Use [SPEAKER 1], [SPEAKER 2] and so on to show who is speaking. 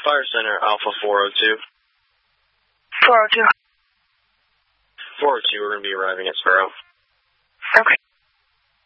[SPEAKER 1] Fire Center, Alpha 402.
[SPEAKER 2] 402.
[SPEAKER 1] 402, we're going to be arriving at Sparrow.
[SPEAKER 2] Okay.